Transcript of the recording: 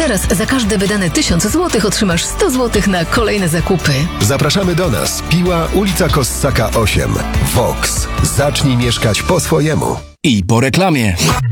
teraz za każde wydane 1000 zł otrzymasz 100 zł na kolejne zakupy. Zapraszamy do nas. Piła, ulica Kossaka 8. Vox. Zacznij mieszkać po swojemu. I po reklamie.